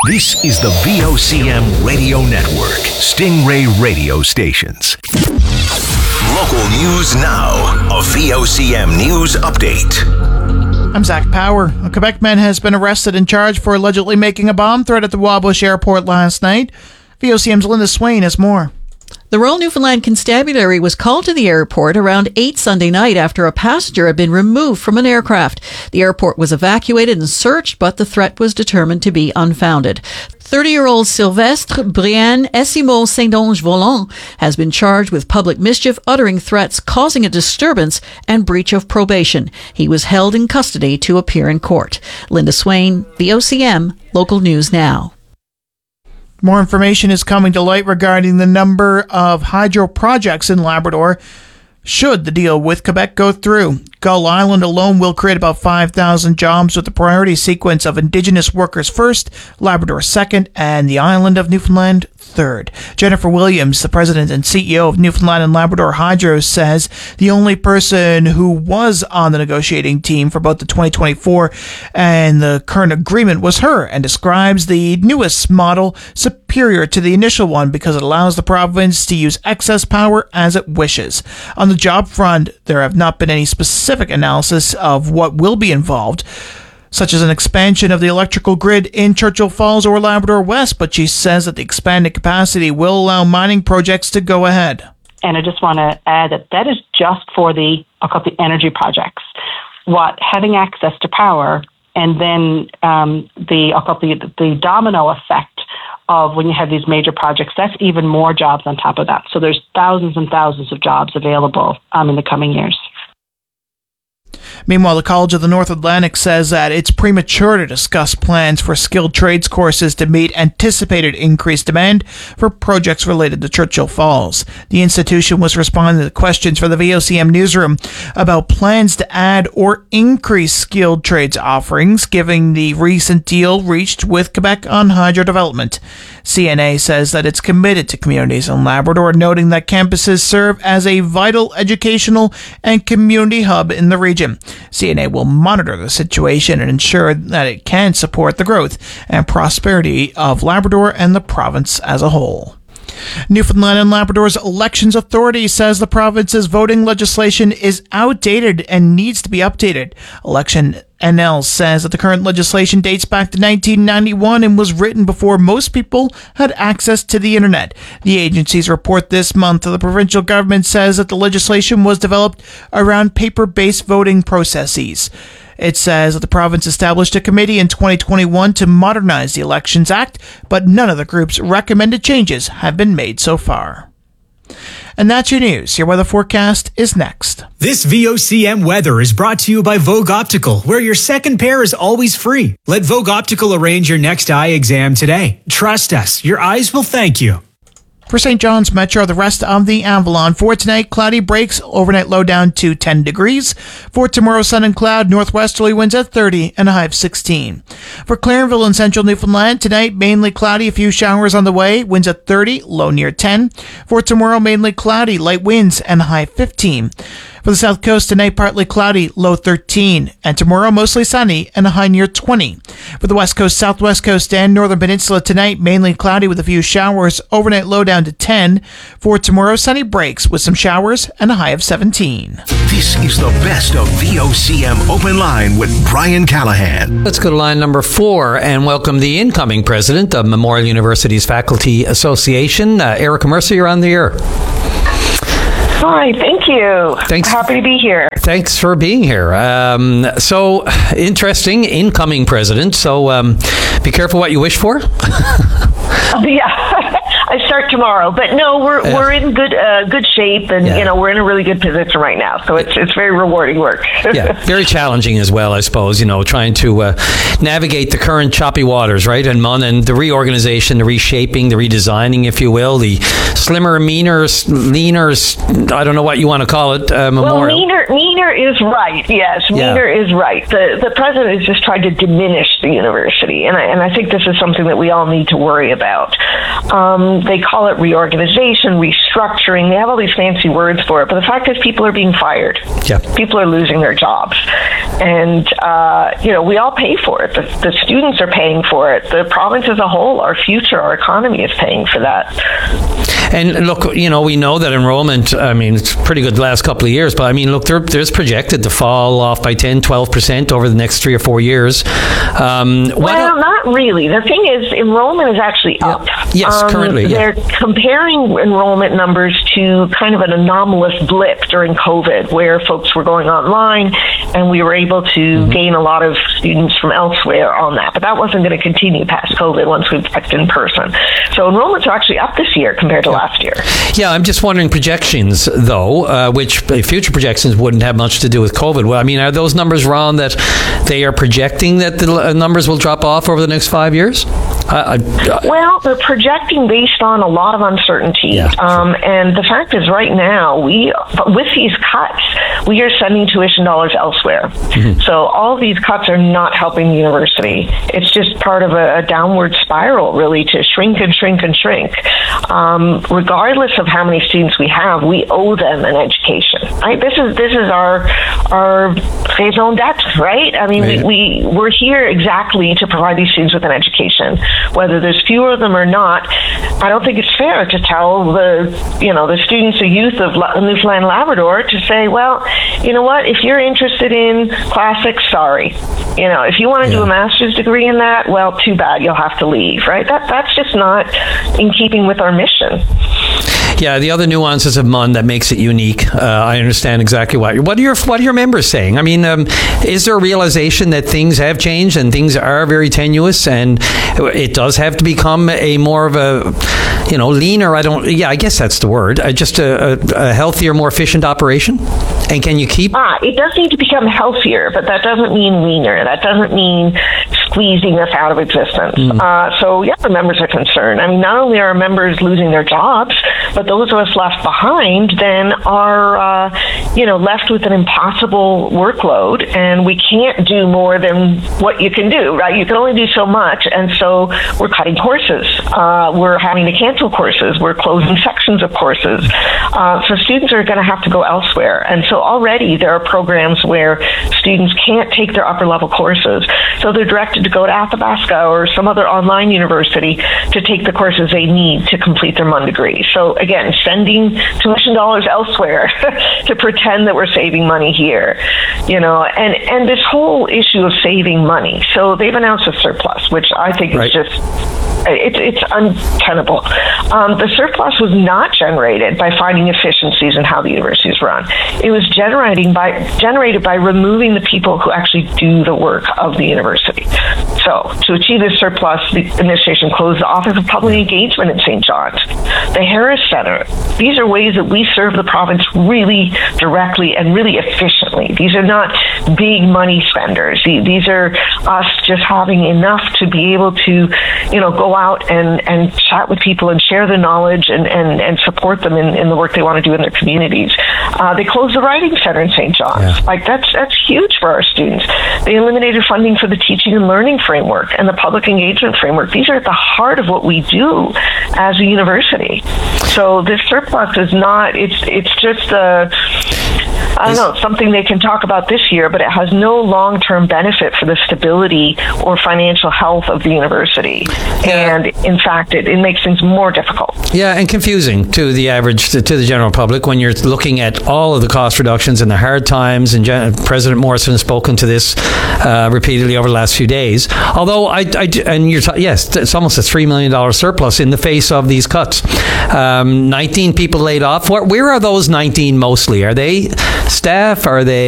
This is the VOCM Radio Network, Stingray radio stations. Local news now, a VOCM news update. I'm Zach Power. A Quebec man has been arrested and charged for allegedly making a bomb threat at the Wabush Airport last night. VOCM's Linda Swain has more. The Royal Newfoundland Constabulary was called to the airport around 8 Sunday night after a passenger had been removed from an aircraft. The airport was evacuated and searched, but the threat was determined to be unfounded. 30-year-old Sylvestre Brian Esimo Saint-Onge-Volant has been charged with public mischief, uttering threats, causing a disturbance, and breach of probation. He was held in custody to appear in court. Linda Swain, VOCM, Local News Now. More information is coming to light regarding the number of hydro projects in Labrador should the deal with Quebec go through. Gull Island alone will create about 5,000 jobs, with the priority sequence of Indigenous workers first, Labrador second, and the island of Newfoundland third. Jennifer Williams, the president and CEO of Newfoundland and Labrador Hydro, says the only person who was on the negotiating team for both the 2024 and the current agreement was her, and describes the newest model superior to the initial one because it allows the province to use excess power as it wishes. On the job front, there have not been any specific analysis of what will be involved, such as an expansion of the electrical grid in Churchill Falls or Labrador West, but she says that the expanded capacity will allow mining projects to go ahead. And I just want to add that is just for the energy projects. Having access to power, and then the domino effect of when you have these major projects, that's even more jobs on top of that. So there's thousands and thousands of jobs available in the coming years. Meanwhile, the College of the North Atlantic says that it's premature to discuss plans for skilled trades courses to meet anticipated increased demand for projects related to Churchill Falls. The institution was responding to questions for the VOCM newsroom about plans to add or increase skilled trades offerings, given the recent deal reached with Quebec on hydro development. CNA says that it's committed to communities in Labrador, noting that campuses serve as a vital educational and community hub in the region. CNA will monitor the situation and ensure that it can support the growth and prosperity of Labrador and the province as a whole. Newfoundland and Labrador's Elections Authority says the province's voting legislation is outdated and needs to be updated. Election NL says that the current legislation dates back to 1991 and was written before most people had access to the internet. The agency's report this month to the provincial government says that the legislation was developed around paper-based voting processes. It says that the province established a committee in 2021 to modernize the Elections Act, but none of the group's recommended changes have been made so far. And that's your news. Your weather forecast is next. This VOCM weather is brought to you by Vogue Optical, where your second pair is always free. Let Vogue Optical arrange your next eye exam today. Trust us, your eyes will thank you. For St. John's Metro, the rest of the Avalon. For tonight, cloudy breaks, overnight low down to 10 degrees. For tomorrow, sun and cloud, northwesterly winds at 30 and a high of 16. For Clarenville and central Newfoundland, tonight, mainly cloudy, a few showers on the way, winds at 30, low near 10. For tomorrow, mainly cloudy, light winds and high 15. For the South Coast, tonight, partly cloudy, low 13. And tomorrow, mostly sunny and a high near 20. For the West Coast, Southwest Coast, and Northern Peninsula, tonight, mainly cloudy with a few showers, overnight low down to 10. For tomorrow, sunny breaks with some showers and a high of 17. This is the best of VOCM Open Line with Brian Callahan. Let's go to line number 4 and welcome the incoming president of Memorial University's Faculty Association, Erica Mercer. You're on the air. Hi, thank you. Thanks. Happy to be here. Thanks for being here. So interesting, incoming president. So be careful what you wish for. Yeah, I start tomorrow, but no, we're in good shape, and we're in a really good position right now. So it's very rewarding work. Yeah, very challenging as well, I suppose. Trying to navigate the current choppy waters, right? And the reorganization, the reshaping, the redesigning, if you will, the slimmer, meaner, leaner. I don't know what you want to call it. Memorial. Well, meaner is right. Yes, meaner is right. The president is just trying to diminish the university, and I think this is something that we all need to worry about. they call it reorganization, restructuring. They have all these fancy words for it, but the fact is people are being fired. Yeah. People are losing their jobs. And, we all pay for it. The students are paying for it. The province as a whole, our future, our economy is paying for that. And look, we know that enrollment, it's pretty good the last couple of years, but look, there's projected to fall off by 10, 12% over the next 3 or 4 years. Not really. The thing is, enrollment is actually up. Yes, currently. Yeah. They're comparing enrollment numbers to kind of an anomalous blip during COVID, where folks were going online, and we were able to gain a lot of students from elsewhere on that. But that wasn't going to continue past COVID once we back in person. So enrollments are actually up this year compared to last year. Yeah, I'm just wondering projections, though, which future projections wouldn't have much to do with COVID. Well, are those numbers wrong that they are projecting that the numbers will drop off over the next 5 years? Well, they're projecting based on a lot of uncertainty. Yeah, sure. And the fact is right now, with these cuts, we are sending tuition dollars elsewhere. Mm-hmm. So all of these cuts are not helping the university. It's just part of a downward spiral, really, to shrink and shrink and shrink. Regardless of how many students we have, we owe them an education. Right? This is our phase-own debt, right? We're here exactly to provide these students with an education. Whether there's fewer of them or not, I don't think it's fair to tell the students, the youth of Newfoundland and Labrador to say, well, you know what, if you're interested in classics, sorry. If you want to do a master's degree in that, well, too bad, you'll have to leave, right? That's just not in keeping with our mission. Yeah, the other nuances of MUN that makes it unique. I understand exactly what are your members saying? Is there a realization that things have changed and things are very tenuous, and it does have to become a more of a, leaner? I guess that's the word. Just a healthier, more efficient operation. And can you keep? It does need to become healthier, but that doesn't mean leaner. That doesn't mean squeezing us out of existence. The members are concerned. Not only are members losing their jobs, but those of us left behind then are, left with an impossible workload, and we can't do more than what you can do, right? You can only do so much, and so we're cutting courses. We're having to cancel courses. We're closing sections of courses. So students are going to have to go elsewhere. And so already there are programs where students can't take their upper-level courses, so they're directed to go to Athabasca or some other online university to take the courses they need to complete their MUN degree. So again, sending tuition dollars elsewhere to pretend that we're saving money here, and this whole issue of saving money. So they've announced a surplus, which I think is just it's untenable. The surplus was not generated by finding efficiencies in how the university is run. It was generated by removing the people who actually do the work of the university. So to achieve this surplus, the administration closed the Office of Public Engagement in St. John's, the Harris Center. These are ways that we serve the province really directly and really efficiently. These are not big money spenders. These are us just having enough to be able to, go out and chat with people and share the knowledge and support them in the work they want to do in their communities. They closed the Writing Center in St. John's. Yeah. That's huge for our students. They eliminated funding for the teaching and learning framework and the public engagement framework. These are at the heart of what we do as a university. So this surplus is not, it's just something they can talk about this year, but it has no long-term benefit for the stability or financial health of the university. And in fact, it makes things more difficult. Yeah, and confusing to the average, to the general public when you're looking at all of the cost reductions and the hard times. And President Morrison has spoken to this repeatedly over the last few days. Although yes, it's almost a $3 million surplus in the face of these cuts. 19 people laid off. Where are those 19 mostly? Are they staff? Are they